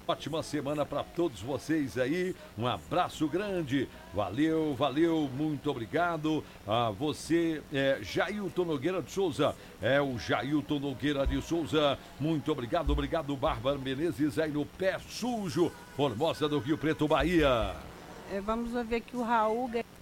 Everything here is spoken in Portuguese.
ótima semana para todos vocês aí. Um abraço grande. Valeu, valeu, muito obrigado. A você, Jailton Nogueira de Souza. É o Jailton Nogueira de Souza. Muito obrigado, obrigado, Bárbara Menezes aí no Pé Sujo, Formosa do Rio Preto, Bahia. Vamos ver aqui o Raul.